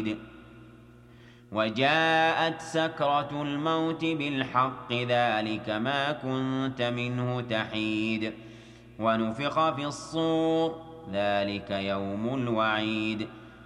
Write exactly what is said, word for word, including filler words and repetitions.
وعيد وجاءت سكرة الموت بالحق ذلك ما كنت منه تحيد ونفخ في الصور ذلك يوم الوعيد